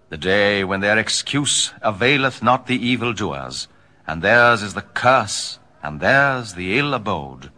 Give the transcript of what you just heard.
the day when their excuse availeth not the evildoers, and theirs is the curse, and theirs the ill abode.